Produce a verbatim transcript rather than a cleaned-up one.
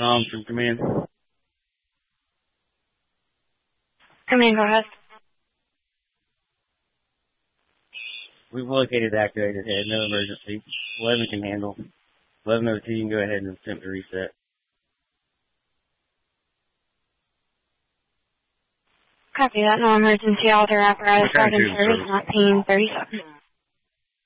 Tom from Command. Command, go ahead. We've located the activated head. No emergency. eleven can handle. eleven oh two, you can go ahead and attempt to reset. Copy that. No emergency. All their apparatus guard and service not paying thirty seconds.